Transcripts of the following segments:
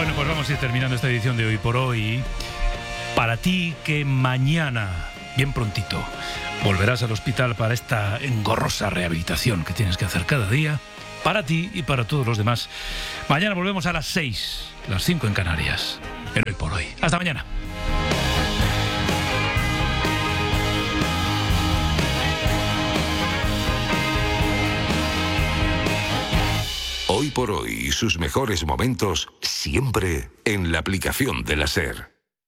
Bueno, pues vamos a ir terminando esta edición de Hoy por Hoy. Para ti que mañana, bien prontito, volverás al hospital para esta engorrosa rehabilitación que tienes que hacer cada día, para ti y para todos los demás. Mañana volvemos a las 6, las 5 en Canarias, en Hoy por Hoy. Hasta mañana. Hoy por Hoy y sus mejores momentos siempre en la aplicación de la SER.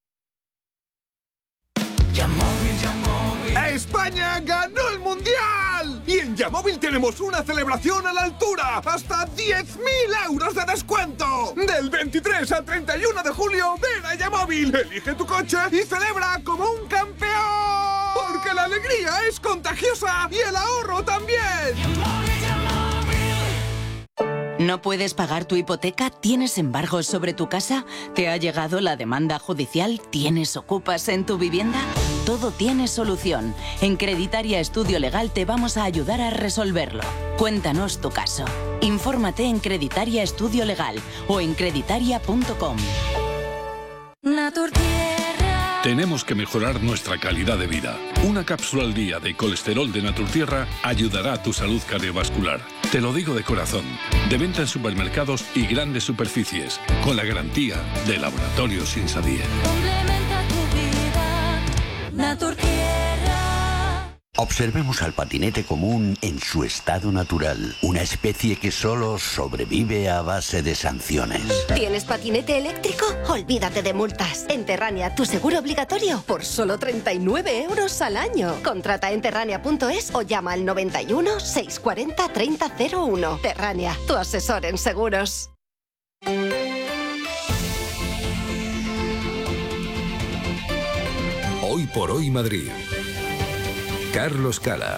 ¡España ganó el Mundial! Y en Yamóvil tenemos una celebración a la altura. ¡Hasta 10.000 euros de descuento! Del 23 al 31 de julio, ven a Yamóvil, elige tu coche y celebra como un campeón. Porque la alegría es contagiosa y el ahorro también. ¿No puedes pagar tu hipoteca? ¿Tienes embargos sobre tu casa? ¿Te ha llegado la demanda judicial? ¿Tienes ocupas en tu vivienda? Todo tiene solución. En Creditaria Estudio Legal te vamos a ayudar a resolverlo. Cuéntanos tu caso. Infórmate en Creditaria Estudio Legal o en creditaria.com. Tenemos que mejorar nuestra calidad de vida. Una cápsula al día de colesterol de Naturtierra ayudará a tu salud cardiovascular. Te lo digo de corazón. De venta en supermercados y grandes superficies, con la garantía de Laboratorios Insadier. Complementa tu vida, Naturtierra. Observemos al patinete común en su estado natural, una especie que solo sobrevive a base de sanciones. ¿Tienes patinete eléctrico? Olvídate de multas. En Terrania, tu seguro obligatorio por solo 39 euros al año. Contrata en terrania.es o llama al 91 640 3001. Terrania, tu asesor en seguros. Hoy por Hoy Madrid. Carlos Cala.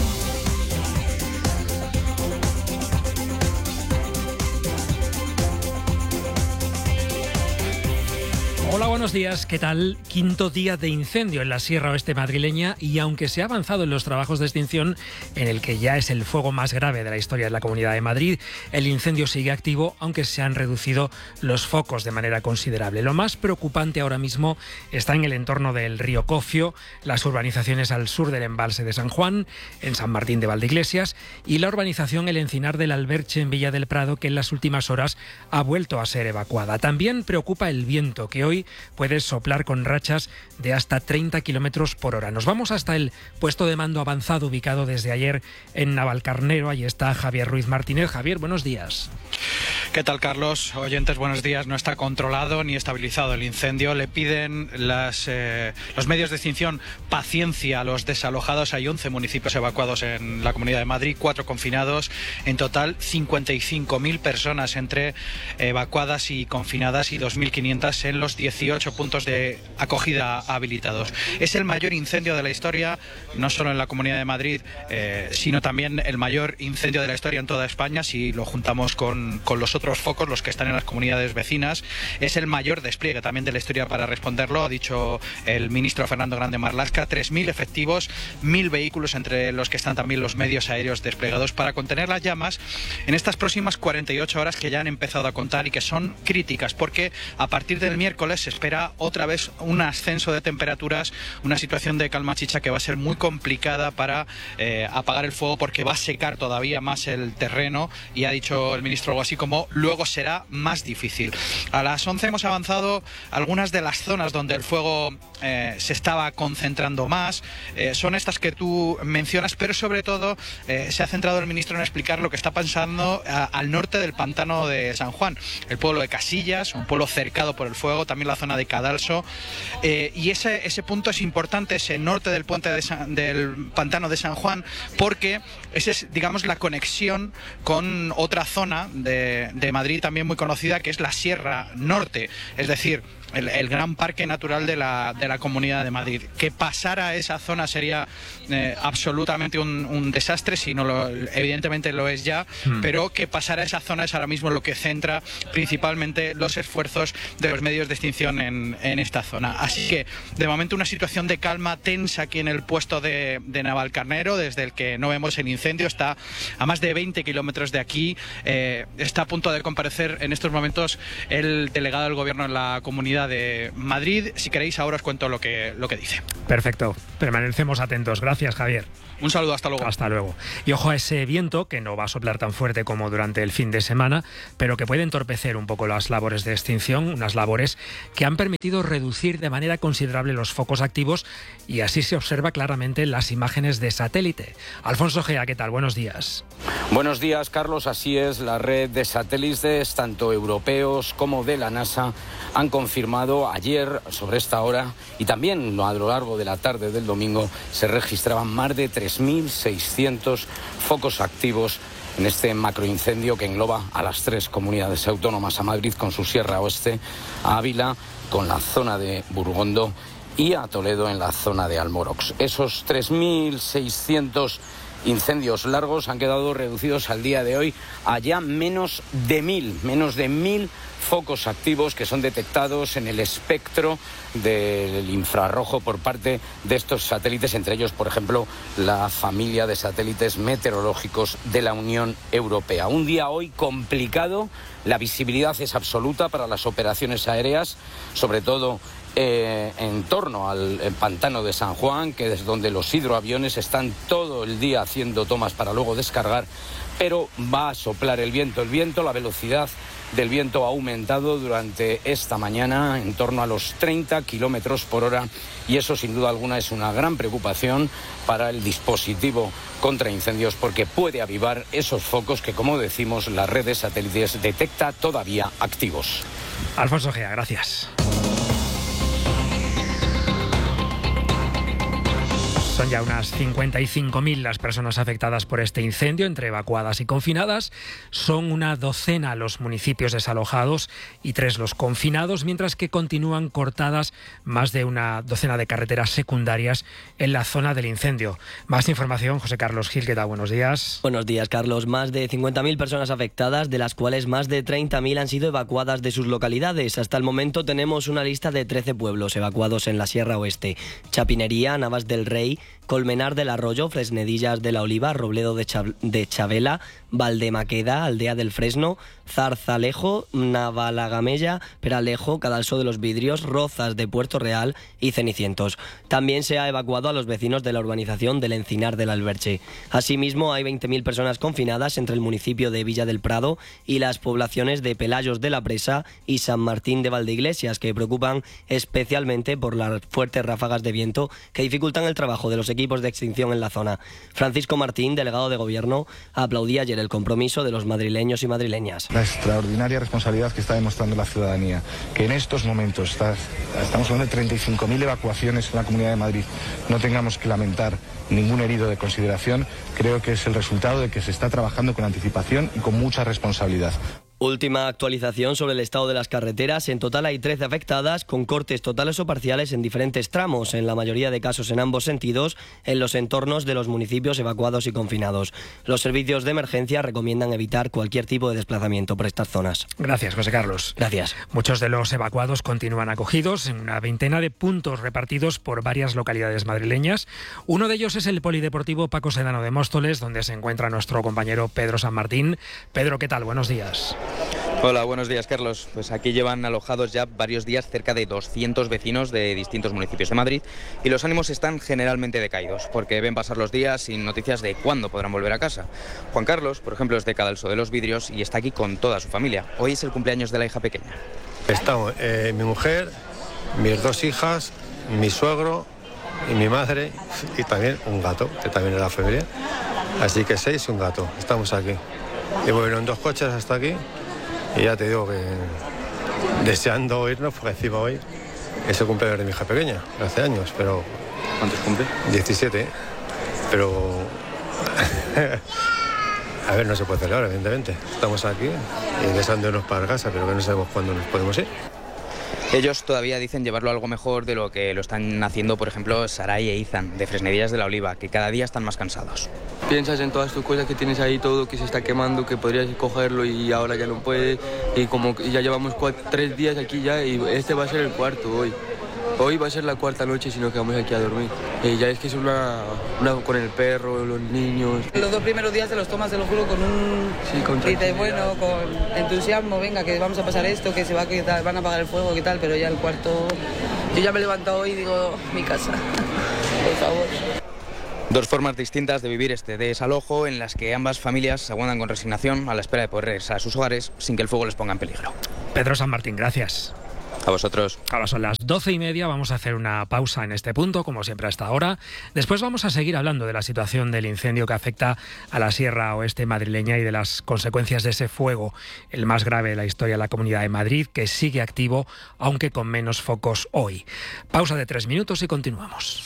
Hola, buenos días. ¿Qué tal? Quinto día de incendio en la Sierra Oeste madrileña y aunque se ha avanzado en los trabajos de extinción, en el que ya es el fuego más grave de la historia de la Comunidad de Madrid, el incendio sigue activo, aunque se han reducido los focos de manera considerable. Lo más preocupante ahora mismo está en el entorno del río Cofio, las urbanizaciones al sur del embalse de San Juan, en San Martín de Valdeiglesias, y la urbanización El Encinar del Alberche en Villa del Prado, que en las últimas horas ha vuelto a ser evacuada. También preocupa el viento, que hoy puede soplar con rachas de hasta 30 kilómetros por hora. Nos vamos hasta el puesto de mando avanzado ubicado desde ayer en Navalcarnero. Allí está Javier Ruiz Martínez. Javier, buenos días. ¿Qué tal, Carlos? Oyentes, buenos días. No está controlado ni estabilizado el incendio. Le piden los medios de extinción paciencia a los desalojados. Hay 11 municipios evacuados en la Comunidad de Madrid, 4 confinados. En total, 55.000 personas entre evacuadas y confinadas y 2.500 en los 18 puntos de acogida habilitados. Es el mayor incendio de la historia, no solo en la Comunidad de Madrid, sino también el mayor incendio de la historia en toda España, si lo juntamos con los otros focos, los que están en las comunidades vecinas. Es el mayor despliegue también de la historia para responderlo, ha dicho el ministro Fernando Grande Marlaska. 3.000 efectivos, 1.000 vehículos, entre los que están también los medios aéreos desplegados para contener las llamas en estas próximas 48 horas que ya han empezado a contar y que son críticas, porque a partir del miércoles se espera otra vez un ascenso de temperaturas, una situación de calma chicha que va a ser muy complicada para apagar el fuego, porque va a secar todavía más el terreno, y ha dicho el ministro algo así como luego será más difícil. A las 11 hemos avanzado algunas de las zonas donde el fuego se estaba concentrando más, son estas que tú mencionas, pero sobre todo se ha centrado el ministro en explicar lo que está pasando al norte del pantano de San Juan, el pueblo de Casillas, un pueblo cercado por el fuego, también la zona de Cadalso, y ese punto es importante, ese norte del puente del pantano de San Juan, porque esa es, digamos, la conexión con otra zona de Madrid también muy conocida, que es la Sierra Norte, es decir, el gran parque natural de la Comunidad de Madrid. Que pasara esa zona sería absolutamente un desastre, si no evidentemente lo es ya, pero que pasara esa zona es ahora mismo lo que centra principalmente los esfuerzos de los medios de extinción en esta zona. Así que, de momento, una situación de calma tensa aquí en el puesto de Navalcarnero, desde el que no vemos el incendio. Está a más de 20 kilómetros de aquí. Está a punto de comparecer en estos momentos el delegado del Gobierno en la Comunidad de Madrid. Si queréis, ahora os cuento lo que dice. Perfecto. Permanecemos atentos. Gracias, Javier. Un saludo, hasta luego. Hasta luego. Y ojo a ese viento, que no va a soplar tan fuerte como durante el fin de semana, pero que puede entorpecer un poco las labores de extinción, unas labores que han permitido reducir de manera considerable los focos activos, y así se observa claramente en las imágenes de satélite. Alfonso Gea, ¿qué tal? Buenos días. Buenos días, Carlos. Así es, la red de satélites, tanto europeos como de la NASA, han confirmado ayer, sobre esta hora, y también a lo largo de la tarde del domingo, se registraban más de 3.600 focos activos en este macroincendio que engloba a las 3 comunidades autónomas, a Madrid con su Sierra Oeste, a Ávila con la zona de Burgondo y a Toledo en la zona de Almorox. Esos 3.600 incendios largos han quedado reducidos al día de hoy a ya menos de 1.000 focos activos que son detectados en el espectro del infrarrojo por parte de estos satélites, entre ellos, por ejemplo, la familia de satélites meteorológicos de la Unión Europea. Un día hoy complicado, la visibilidad es absoluta para las operaciones aéreas, sobre todo en torno al pantano de San Juan, que es donde los hidroaviones están todo el día haciendo tomas para luego descargar, pero va a soplar el viento. La velocidad del viento ha aumentado durante esta mañana en torno a los 30 kilómetros por hora, y eso sin duda alguna es una gran preocupación para el dispositivo contra incendios, porque puede avivar esos focos que, como decimos, la red de satélites detecta todavía activos. Alfonso Gea, gracias. Son ya unas 55.000 las personas afectadas por este incendio, entre evacuadas y confinadas. Son una docena los municipios desalojados y 3 los confinados, mientras que continúan cortadas más de una docena de carreteras secundarias en la zona del incendio. Más información, José Carlos Gil, ¿qué tal? Buenos días. Buenos días, Carlos. Más de 50.000 personas afectadas, de las cuales más de 30.000 han sido evacuadas de sus localidades. Hasta el momento tenemos una lista de 13 pueblos evacuados en la Sierra Oeste: Chapinería, Navas del Rey, Colmenar del Arroyo, Fresnedillas de la Oliva, Robledo de Chavela, Valdemaqueda, Aldea del Fresno, Zarzalejo, Navalagamella, Peralejo, Cadalso de los Vidrios, Rozas de Puerto Real y Cenicientos. También se ha evacuado a los vecinos de la urbanización del Encinar del Alberche. Asimismo, hay 20.000 personas confinadas entre el municipio de Villa del Prado y las poblaciones de Pelayos de la Presa y San Martín de Valdeiglesias, que preocupan especialmente por las fuertes ráfagas de viento que dificultan el trabajo de los equipos de extinción en la zona. Francisco Martín, delegado de Gobierno, aplaudía ayer el compromiso de los madrileños y madrileñas. La extraordinaria responsabilidad que está demostrando la ciudadanía, que en estos momentos estamos hablando de 35.000 evacuaciones en la Comunidad de Madrid, no tengamos que lamentar ningún herido de consideración, creo que es el resultado de que se está trabajando con anticipación y con mucha responsabilidad. Última actualización sobre el estado de las carreteras. En total hay 13 afectadas, con cortes totales o parciales en diferentes tramos, en la mayoría de casos en ambos sentidos, en los entornos de los municipios evacuados y confinados. Los servicios de emergencia recomiendan evitar cualquier tipo de desplazamiento por estas zonas. Gracias, José Carlos. Gracias. Muchos de los evacuados continúan acogidos en una veintena de puntos repartidos por varias localidades madrileñas. Uno de ellos es el Polideportivo Paco Sedano de Móstoles, donde se encuentra nuestro compañero Pedro San Martín. Pedro, ¿qué tal? Buenos días. Hola, buenos días, Carlos. Pues aquí llevan alojados ya varios días cerca de 200 vecinos de distintos municipios de Madrid, y los ánimos están generalmente decaídos porque ven pasar los días sin noticias de cuándo podrán volver a casa. Juan Carlos, por ejemplo, es de Cadalso de los Vidrios y está aquí con toda su familia. Hoy es el cumpleaños de la hija pequeña. Estamos mi mujer, mis 2 hijas, mi suegro y mi madre, y también un gato, que también es la familia. Así que 6 y un gato. Estamos aquí. Y bueno, en 2 coches hasta aquí, y ya te digo que deseando irnos, porque encima hoy es el cumpleaños de mi hija pequeña, hace años, pero... ¿Cuántos cumple? 17, pero... A ver, no se puede celebrar, evidentemente. Estamos aquí y deseando irnos para casa, pero que no sabemos cuándo nos podemos ir. Ellos todavía dicen llevarlo a algo mejor de lo que lo están haciendo, por ejemplo, Saray e Izan, de Fresnedillas de la Oliva, que cada día están más cansados. Piensas en todas tus cosas que tienes ahí, todo que se está quemando, que podrías cogerlo y ahora ya no puedes. Y como ya llevamos 3 días aquí ya y este va a ser el cuarto hoy. Hoy va a ser la 4ª noche si nos quedamos aquí a dormir. Ya es que es una con el perro, los niños. Los 2 primeros días te los tomas, te lo juro, con un... Sí, con tranquilidad. Bueno, con entusiasmo, venga, que vamos a pasar esto, que se va a quitar, van a apagar el fuego, qué tal, pero ya el cuarto... Yo ya me he levantado hoy y digo, mi casa, por favor. 2 formas distintas de vivir este desalojo en las que ambas familias aguantan con resignación a la espera de poder regresar a sus hogares sin que el fuego les ponga en peligro. Pedro San Martín, gracias. A vosotros. Ahora son las 12:30, vamos a hacer una pausa en este punto, como siempre hasta ahora. Después vamos a seguir hablando de la situación del incendio que afecta a la Sierra Oeste madrileña y de las consecuencias de ese fuego, el más grave de la historia de la Comunidad de Madrid, que sigue activo, aunque con menos focos hoy. Pausa de 3 minutos y continuamos.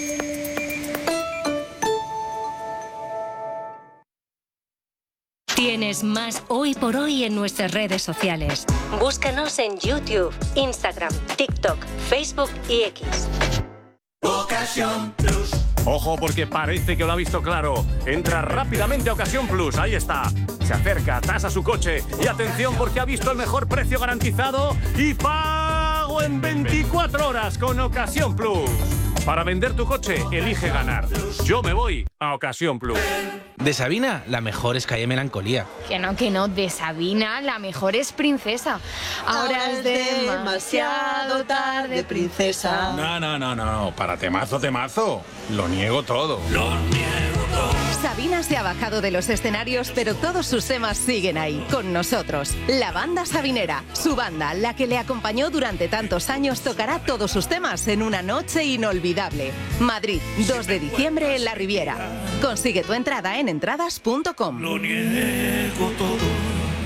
Tienes más Hoy por Hoy en nuestras redes sociales. Búscanos en YouTube, Instagram, TikTok, Facebook y X. Ocasión Plus. Ojo, porque parece que lo ha visto claro. Entra rápidamente a Ocasión Plus, ahí está. Se acerca, tasa su coche y atención porque ha visto el mejor precio garantizado y pago en 24 horas con Ocasión Plus. Para vender tu coche, elige ganar. Yo me voy a Ocasión Plus. De Sabina, la mejor es Calle Melancolía. Que no, de Sabina, la mejor es Princesa. Ahora es demasiado tarde, princesa. No, para temazo. Lo niego todo. Sabina se ha bajado de los escenarios, pero todos sus temas siguen ahí, con nosotros. La banda sabinera, su banda, la que le acompañó durante tantos años, tocará todos sus temas en una noche inolvidable. Madrid, 2 de diciembre en la Riviera. Consigue tu entrada en entradas.com. Lo niego todo.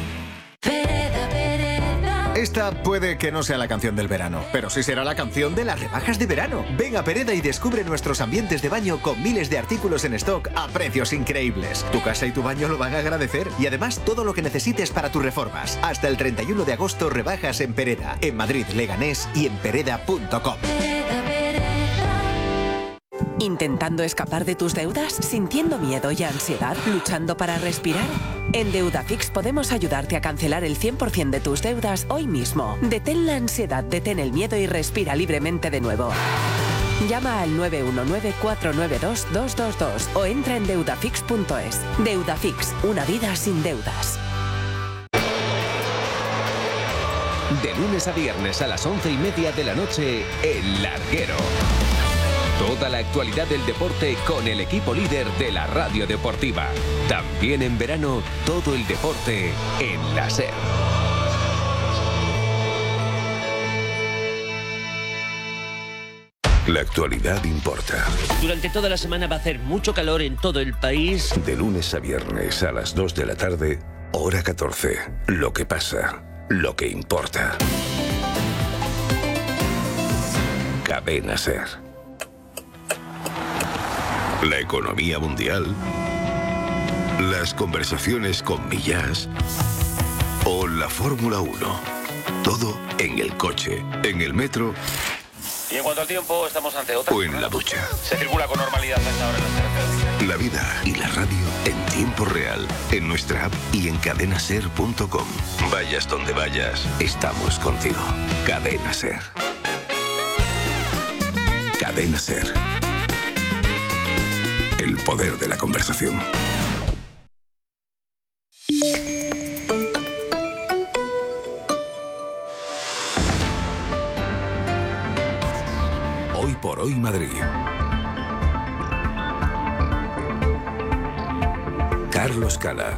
Esta puede que no sea la canción del verano, pero sí será la canción de las rebajas de verano. Ven a Pereda y descubre nuestros ambientes de baño con miles de artículos en stock a precios increíbles. Tu casa y tu baño lo van a agradecer y además todo lo que necesites para tus reformas. Hasta el 31 de agosto rebajas en Pereda, en Madrid, Leganés y en pereda.com. ¿Intentando escapar de tus deudas? ¿Sintiendo miedo y ansiedad? ¿Luchando para respirar? En Deudafix podemos ayudarte a cancelar el 100% de tus deudas hoy mismo. Detén la ansiedad, detén el miedo y respira libremente de nuevo. Llama al 919-492-222 o entra en deudafix.es. Deudafix, una vida sin deudas. De lunes a viernes a las 11:30 de la noche, El Larguero. Toda la actualidad del deporte con el equipo líder de la radio deportiva. También en verano, todo el deporte en la SER. La actualidad importa. Durante toda la semana va a hacer mucho calor en todo el país. De lunes a viernes a las 2 de la tarde, hora 14. Lo que pasa, lo que importa. Cadena SER. La economía mundial, las conversaciones con Millás o la Fórmula 1. Todo en el coche, en el metro. Y en cuanto al tiempo, estamos ante otra. O en la ducha. Se circula con normalidad a esta hora en las carreteras. La vida y la radio en tiempo real, en nuestra app y en cadenaser.com. Vayas donde vayas, estamos contigo. Cadena SER. Cadena SER. El poder de la conversación. Hoy por hoy Madrid. Carlos Cala.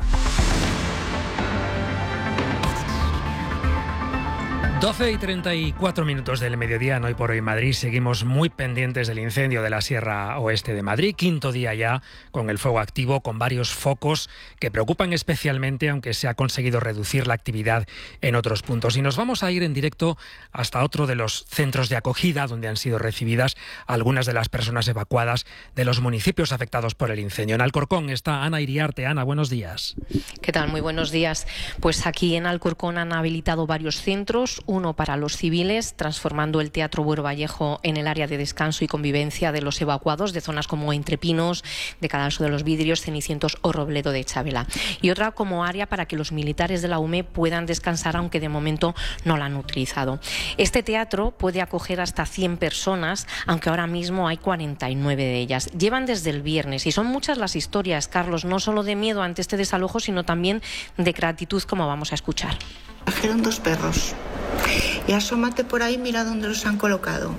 12:34 del mediodía en Hoy por Hoy Madrid. Seguimos muy pendientes del incendio de la Sierra Oeste de Madrid. 5.º día ya con el fuego activo, con varios focos que preocupan especialmente, aunque se ha conseguido reducir la actividad en otros puntos. Y nos vamos a ir en directo hasta otro de los centros de acogida donde han sido recibidas algunas de las personas evacuadas de los municipios afectados por el incendio. En Alcorcón está Ana Iriarte. Ana, buenos días. ¿Qué tal? Muy buenos días. Pues aquí en Alcorcón han habilitado varios centros. uno para los civiles, transformando el Teatro Buero Vallejo en el área de descanso y convivencia de los evacuados de zonas como Entrepinos, de Cadalso de los Vidrios, Cenicientos o Robledo de Chabela. Y otra como área para que los militares de la UME puedan descansar, aunque de momento no la han utilizado. Este teatro puede acoger hasta 100 personas, aunque ahora mismo hay 49 de ellas. Llevan desde el viernes y son muchas las historias, Carlos, no solo de miedo ante este desalojo, sino también de gratitud, como vamos a escuchar. Trajeron 2 perros y asómate por ahí, mira dónde los han colocado.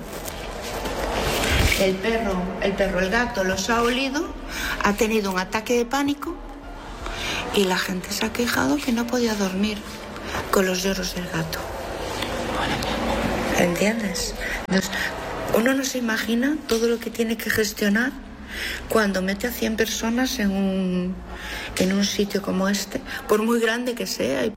El gato los ha olido, ha tenido un ataque de pánico y la gente se ha quejado que no podía dormir con los lloros del gato. ¿Entiendes? Entonces, uno no se imagina todo lo que tiene que gestionar cuando mete a 100 personas en un sitio como este, por muy grande que sea.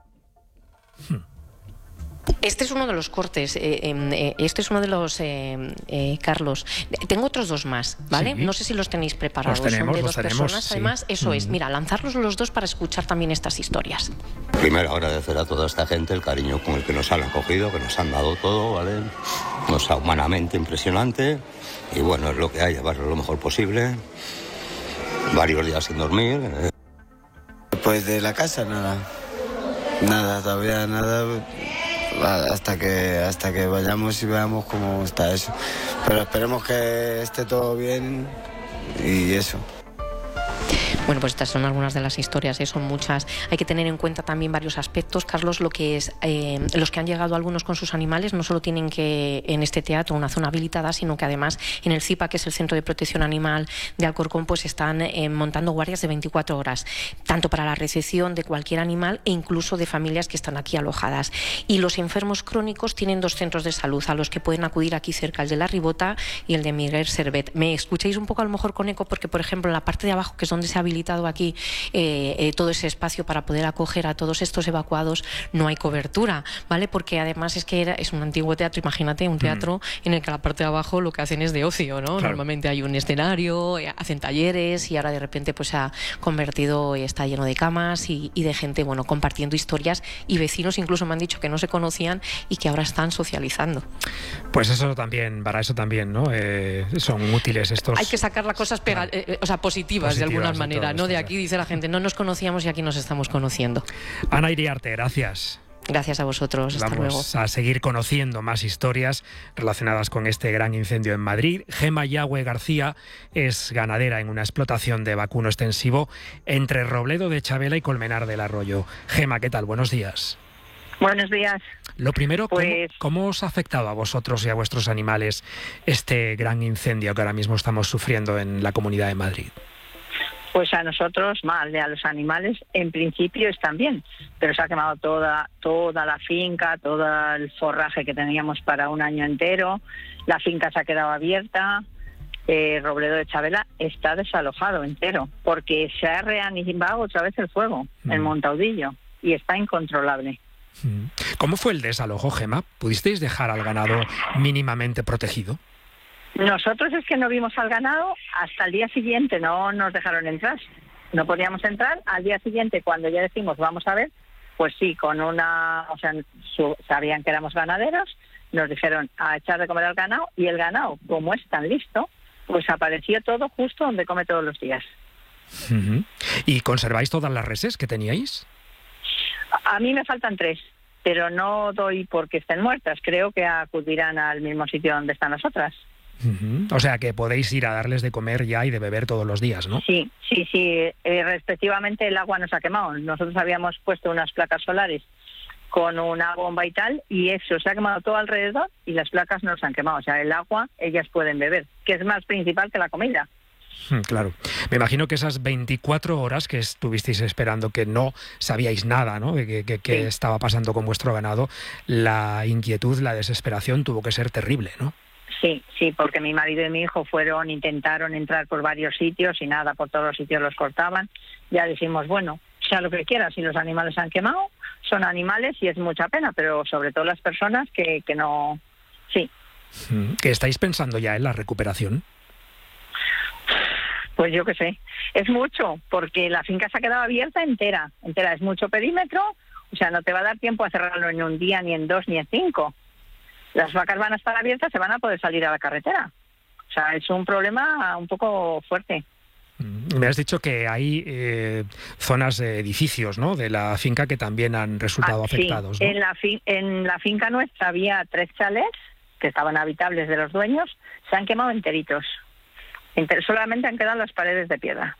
Este es uno de los cortes, este es uno de los, Carlos. Tengo otros 2 más, ¿vale? Sí. No sé si los tenéis preparados. Son de 2 personas, sí. Además, eso es, mira, lanzarlos los 2 para escuchar también estas historias. Primero agradecer a toda esta gente el cariño con el que nos han acogido, que nos han dado todo, ¿vale? Nos ha humanamente impresionante y bueno, es lo que hay, llevarlo lo mejor posible. Varios días sin dormir. Pues de la casa nada, todavía nada. Hasta que vayamos y veamos cómo está eso. Pero esperemos que esté todo bien y eso. Bueno, pues estas son algunas de las historias, son muchas. Hay que tener en cuenta también varios aspectos, Carlos, lo que es los que han llegado algunos con sus animales no solo tienen que en este teatro una zona habilitada, sino que además en el CIPA, que es el Centro de Protección Animal de Alcorcón, pues están montando guardias de 24 horas, tanto para la recepción de cualquier animal e incluso de familias que están aquí alojadas. Y los enfermos crónicos tienen 2 centros de salud a los que pueden acudir aquí cerca, el de La Ribota y el de Miguel Servet. Me escucháis un poco a lo mejor con eco porque, por ejemplo, en la parte de abajo, que es donde se ha habilitado aquí todo ese espacio para poder acoger a todos estos evacuados, no hay cobertura, ¿vale? Porque además es un antiguo teatro, imagínate, un teatro en el que la parte de abajo lo que hacen es de ocio, ¿no? Claro. Normalmente hay un escenario, hacen talleres y ahora de repente pues se ha convertido, está lleno de camas y de gente, bueno, compartiendo historias, y vecinos incluso me han dicho que no se conocían y que ahora están socializando. Pues eso también, para eso también, ¿no? Son útiles estos... Hay que sacar las cosas positivas de alguna manera, ¿no? De aquí dice la gente, no nos conocíamos y aquí nos estamos conociendo. Ana Iriarte, gracias. Gracias a vosotros, hasta luego. Vamos a seguir conociendo más historias relacionadas con este gran incendio en Madrid. Gema Yagüe García es ganadera en una explotación de vacuno extensivo entre Robledo de Chabela y Colmenar del Arroyo. Gema, ¿qué tal? Buenos días. Buenos días. Lo primero, ¿cómo os ha afectado a vosotros y a vuestros animales este gran incendio que ahora mismo estamos sufriendo en la Comunidad de Madrid? Pues a nosotros mal, a los animales en principio están bien, pero se ha quemado toda la finca, todo el forraje que teníamos para un año entero, la finca se ha quedado abierta, Robledo de Chabela está desalojado entero, porque se ha reanimado otra vez el fuego en Montaudillo y está incontrolable. ¿Cómo fue el desalojo, Gema? ¿Pudisteis dejar al ganado mínimamente protegido? Nosotros es que no vimos al ganado hasta el día siguiente, no nos dejaron entrar, no podíamos entrar. Al día siguiente, cuando ya decimos vamos a ver, pues sí, sabían que éramos ganaderos, nos dijeron a echar de comer al ganado, y el ganado, como es tan listo, pues apareció todo justo donde come todos los días. ¿Y conserváis todas las reses que teníais? A mí me faltan 3, pero no doy porque estén muertas, creo que acudirán al mismo sitio donde están las otras. O sea que podéis ir a darles de comer ya y de beber todos los días, ¿no? Sí. Respectivamente el agua nos ha quemado. Nosotros habíamos puesto unas placas solares con una bomba y tal, y eso se ha quemado todo alrededor y las placas no se han quemado. O sea, el agua ellas pueden beber, que es más principal que la comida. Claro. Me imagino que esas 24 horas que estuvisteis esperando, que no sabíais nada, ¿no?, de qué estaba pasando con vuestro ganado, la inquietud, la desesperación tuvo que ser terrible, ¿no? Sí, porque mi marido y mi hijo intentaron entrar por varios sitios y nada, por todos los sitios los cortaban. Ya decimos, bueno, sea lo que quiera, si los animales se han quemado, son animales y es mucha pena, pero sobre todo las personas que no... Sí. ¿Que estáis pensando ya en la recuperación? Pues yo qué sé, es mucho, porque la finca se ha quedado abierta entera, es mucho perímetro, O sea, no te va a dar tiempo a cerrarlo en un día, ni en 2, ni en 5. Las vacas van a estar abiertas, se van a poder salir a la carretera. O sea, es un problema un poco fuerte. Me has dicho que hay zonas de edificios, ¿no?, de la finca que también han resultado afectados, sí. ¿no? En la finca nuestra había 3 chalés que estaban habitables de los dueños, se han quemado enteritos. Solamente han quedado las paredes de piedra.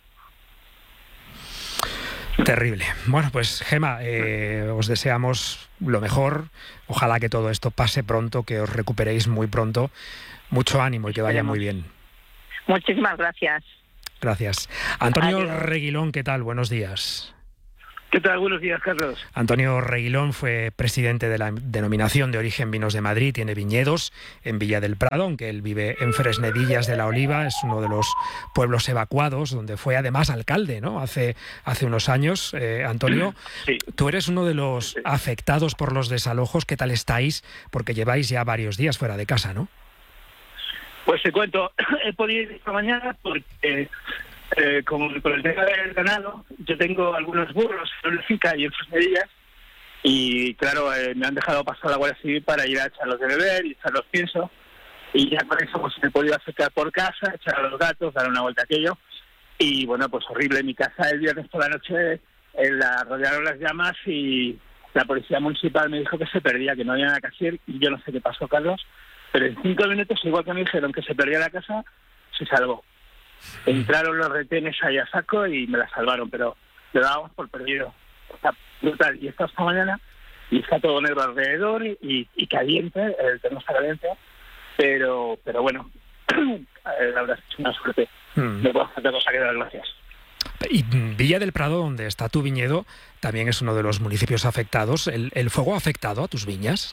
Terrible. Bueno, pues Gemma, os deseamos lo mejor. Ojalá que todo esto pase pronto, que os recuperéis muy pronto. Mucho ánimo y que vaya muy bien. Muchísimas gracias. Gracias. Antonio Adiós. Reguilón, ¿qué tal? Buenos días. ¿Qué tal? Buenos días, Carlos. Antonio Reguilón fue presidente de la Denominación de Origen Vinos de Madrid, tiene viñedos en Villa del Prado, aunque él vive en Fresnedillas de la Oliva, es uno de los pueblos evacuados, donde fue además alcalde, ¿no?, hace unos años. Antonio, sí. Tú eres uno de los afectados por los desalojos. ¿Qué tal estáis? Porque lleváis ya varios días fuera de casa, ¿no? Pues te cuento, he podido ir esta mañana porque... como por el tema del ganado, yo tengo algunos burros en una finca y en Fresnedillas, y claro, me han dejado pasar la Guardia Civil para ir a echarlos de beber y echarlos pienso, y ya con eso pues me he podido acercar por casa, echar a los gatos, dar una vuelta a aquello, y bueno, pues horrible. En mi casa el viernes por la noche la rodearon las llamas y la policía municipal me dijo que se perdía, que no había nada que hacer, y yo no sé qué pasó, Carlos, pero en 5 minutos, igual que me dijeron que se perdía la casa, se salvó. Entraron los retenes ahí a saco y me la salvaron, pero lo dábamos por perdido. Está brutal. Y está esta mañana y está todo negro alrededor y caliente, el terreno está caliente, pero bueno, la verdad es una suerte. No puedo hacer otra cosa que dar gracias. Y Villa del Prado, donde está tu viñedo, también es uno de los municipios afectados. ¿El fuego ha afectado a tus viñas?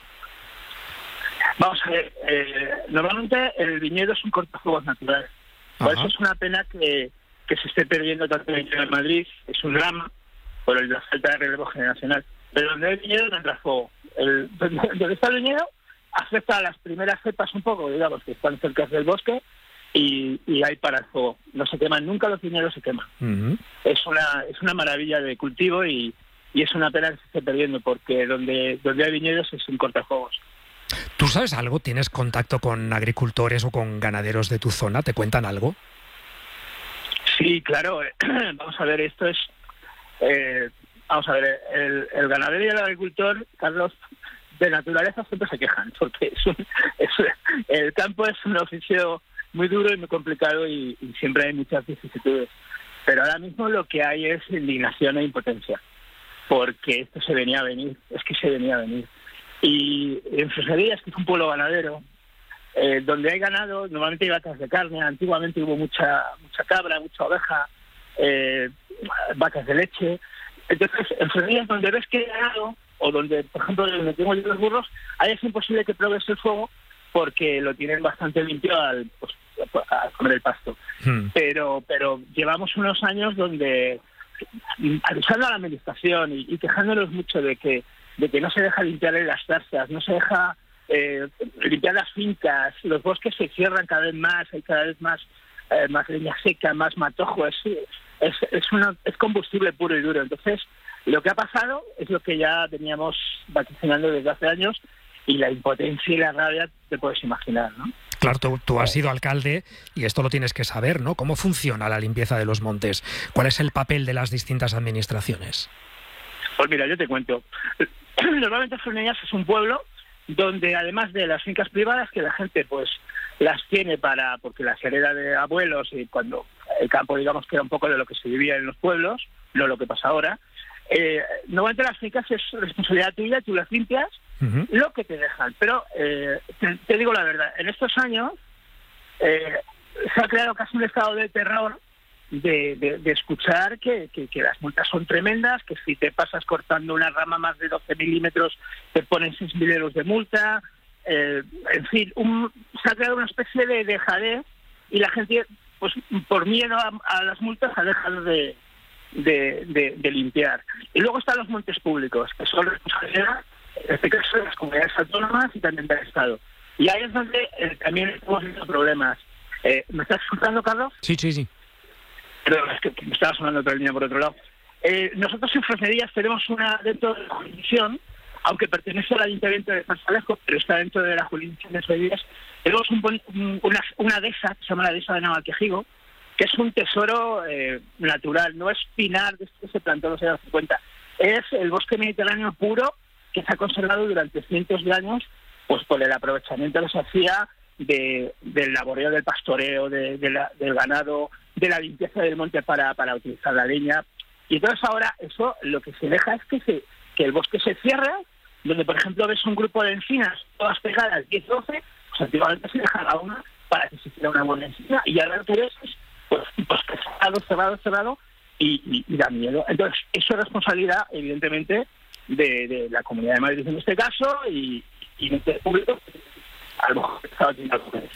Vamos a ver, normalmente el viñedo es un cortafuegos natural. Por eso es una pena que se esté perdiendo tanto en Madrid, es un drama por la falta de relevo generacional. Pero donde hay viñedo no entra fuego. Donde está el viñedo afecta a las primeras cepas un poco, digamos, que están cerca del bosque, y hay para el fuego. No se queman, nunca los viñedos se queman. Es una maravilla de cultivo y es una pena que se esté perdiendo, porque donde hay viñedos es un cortafuegos. ¿Tú sabes algo? ¿Tienes contacto con agricultores o con ganaderos de tu zona? ¿Te cuentan algo? Sí, claro. Vamos a ver, esto es... vamos a ver, el ganadero y el agricultor, Carlos, de naturaleza siempre se quejan, porque el campo es un oficio muy duro y muy complicado y siempre hay muchas vicisitudes. Pero ahora mismo lo que hay es indignación e impotencia, porque esto se venía a venir, es que se venía a venir. Y en Fresnedillas, que es un pueblo ganadero, donde hay ganado, normalmente hay vacas de carne, antiguamente hubo mucha cabra, mucha oveja, vacas de leche. Entonces, en Fresnedillas, donde ves que hay ganado, o donde, por ejemplo, donde tengo yo los burros, ahí es imposible que progrese el fuego porque lo tienen bastante limpio al comer el pasto. Pero llevamos unos años donde, avisando a la administración y quejándonos mucho de que no se deja limpiar las zarzas, no se deja limpiar las fincas, los bosques se cierran cada vez más, hay cada vez más leña seca, más matojo, es combustible puro y duro. Entonces, lo que ha pasado es lo que ya veníamos vaticinando desde hace años, y la impotencia y la rabia te puedes imaginar, ¿no? Claro, tú has sido alcalde y esto lo tienes que saber, ¿no? ¿Cómo funciona la limpieza de los montes? ¿Cuál es el papel de las distintas administraciones? Pues mira, yo te cuento. Normalmente Fresnedillas es un pueblo donde, además de las fincas privadas, que la gente pues las tiene porque las hereda de abuelos, y cuando el campo, digamos, que era un poco de lo que se vivía en los pueblos, no lo que pasa ahora, normalmente las fincas es responsabilidad tuya, tú las limpias, lo que te dejan. Pero te digo la verdad, en estos años se ha creado casi un estado de terror de escuchar que las multas son tremendas, que si te pasas cortando una rama más de 12 milímetros te ponen 6.000 euros de multa, en fin, se ha creado una especie de dejadez, y la gente, pues por miedo a las multas, ha dejado de limpiar. Y luego están los montes públicos, que son responsabilidad, en este caso, de las comunidades autónomas y también del Estado. Y ahí es donde también estamos viendo problemas. ¿Me estás escuchando, Carlos? Sí. Pero es que me estaba sonando otra línea por otro lado. Nosotros en Fresnedillas tenemos una dentro de la jurisdicción, aunque pertenece al Ayuntamiento de Zarzalejo, pero está dentro de la jurisdicción de Fresnedillas. Tenemos una dehesa que se llama la dehesa de Navalquejigo, que es un tesoro natural, no es pinar de este que se plantó en los años 50. Es el bosque mediterráneo puro que se ha conservado durante cientos de años, pues por el aprovechamiento que se hacía del laboreo del pastoreo, del ganado, de la limpieza del monte para utilizar la leña. Y entonces ahora eso lo que se deja es que el bosque se cierra, donde por ejemplo ves un grupo de encinas todas pegadas, 10, 12, pues antiguamente se dejaba una para que se hiciera una buena encina, y ahora tú ves pues cerrado, y da miedo. Entonces, eso es responsabilidad, evidentemente, de la Comunidad de Madrid en este caso, y del público, a lo mejor está haciendo algo.